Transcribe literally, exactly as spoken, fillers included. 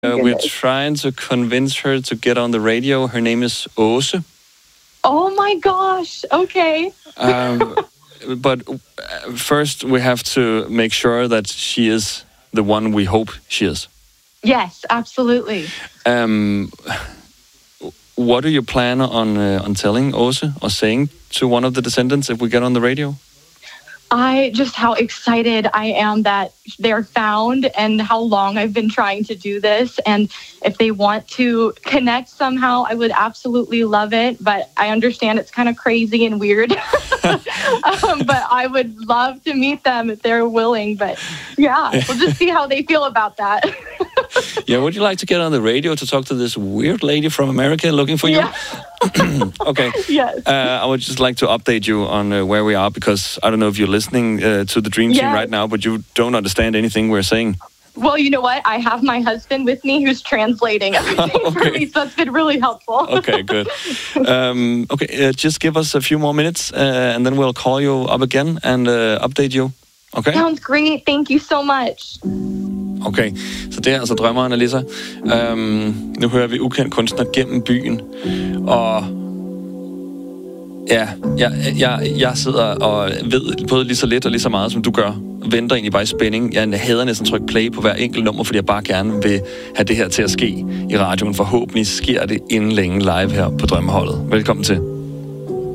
Uh, we're trying to convince her to get on the radio. Her name is Åse. Oh my gosh. Okay. um, but first, we have to make sure that she is the one we hope she is. Yes, absolutely. Um, what do you plan on uh, on telling Åse or saying to one of the descendants if we get on the radio? I just how excited I am that they're found and how long I've been trying to do this. And if they want to connect somehow, I would absolutely love it. But I understand it's kind of crazy and weird. um, but I would love to meet them if they're willing. But yeah, we'll just see how they feel about that. Yeah, would you like to get on the radio to talk to this weird lady from America looking for you? Yeah. Okay. Yes. Uh, I would just like to update you on uh, where we are, because I don't know if you're listening uh, to the Dream Team yes. right now, but you don't understand anything we're saying. Well, you know what? I have my husband with me who's translating everything okay. for me, so it's been really helpful. Okay, good. Um, okay, uh, just give us a few more minutes, uh, and then we'll call you up again and uh, update you. Okay? Sounds great. Thank you so much. Okay, så det er altså drømmeren, Alyssa. Um, nu hører vi ukendt kunstner gennem byen, og ja, jeg, jeg, jeg sidder og ved både lige så lidt og lige så meget, som du gør. Venter egentlig bare i spænding. Jeg hader næsten trykke play på hver enkelt nummer, fordi jeg bare gerne vil have det her til at ske i radioen. Forhåbentlig sker det inden længe live her på Drømmeholdet. Velkommen til.